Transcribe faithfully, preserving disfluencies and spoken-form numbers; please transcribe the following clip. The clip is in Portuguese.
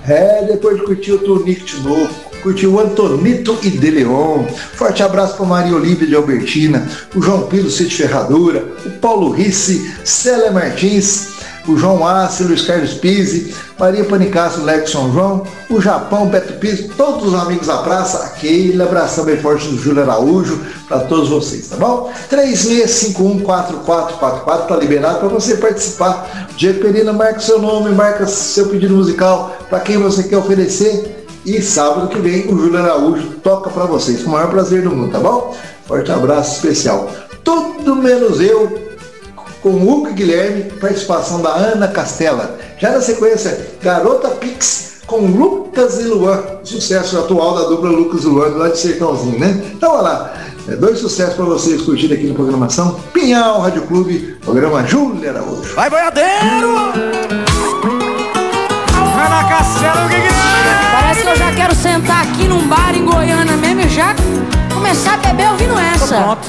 É, depois de curtir o Tonico de novo, curtiu o Antonito e De Leon. Forte abraço para Maria Olívia de Albertina, o João Pilo Cid Ferradura, o Paulo Risse, Célia Martins, o João Assi, Luiz Carlos Pise, Maria Panicasso, Leco São João, o Japão, Beto Pise, todos os amigos da praça, aquele abração bem forte do Júlio Araújo para todos vocês, tá bom? três seis cinco um quatro quatro quatro quatro tá liberado para você participar. Diego Perina, marca seu nome, marca seu pedido musical para quem você quer oferecer. E sábado que vem o Júlio Araújo toca para vocês, com o maior prazer do mundo, tá bom? Forte abraço especial. Tudo menos eu, com o Hugo e Guilherme, participação da Ana Castela. Já na sequência, Garota Pix com Lucas e Luan, sucesso atual da dupla Lucas e Luan, lá de Sertãozinho, né? Então, olha lá, é, dois sucessos para vocês curtirem aqui na programação Pinhal Rádio Clube, programa Júlio Araújo. Vai, boiadeiro! Ana Castela, o que que é? Parece que eu já quero sentar aqui num bar em Goiânia mesmo e já começar a beber ouvindo essa.